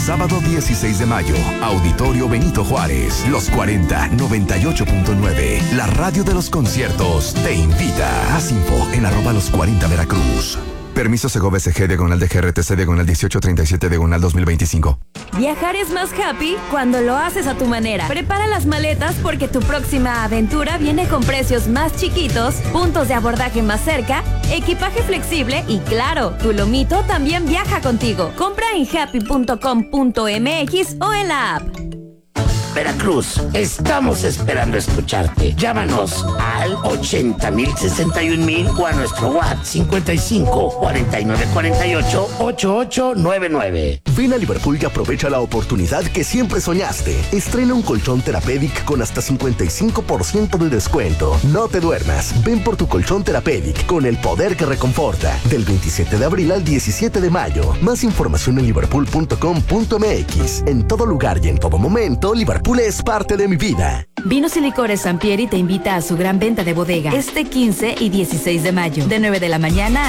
Sábado 16 de mayo, Auditorio Benito Juárez, Los 40, 98.9. La radio de los conciertos te invita. Haz info en @los40 Veracruz. Permiso Segobe SG diagonal de GRTC diagonal 1837 diagonal 2025. Viajar es más happy cuando lo haces a tu manera. Prepara las maletas porque tu próxima aventura viene con precios más chiquitos, puntos de abordaje más cerca, equipaje flexible y claro, tu lomito también viaja contigo. Compra en happy.com.mx o en la app. Veracruz, estamos esperando escucharte. Llámanos al 80,061,000 o a nuestro WhatsApp 55 49 48 8899. Ven a Liverpool y aprovecha la oportunidad que siempre soñaste. Estrena un colchón Therapeutic con hasta 55% de descuento. No te duermas. Ven por tu colchón Therapeutic con el poder que reconforta. Del 27 de abril al 17 de mayo. Más información en liverpool.com.mx. En todo lugar y en todo momento, Liverpool es parte de mi vida. Vinos y Licores Sampieri te invita a su gran venta de bodega este 15 y 16 de mayo, de 9 de la mañana